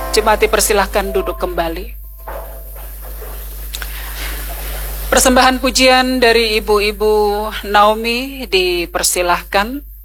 Jemaat dipersilahkan duduk kembali. Persembahan pujian dari Ibu-ibu Naomi dipersilahkan.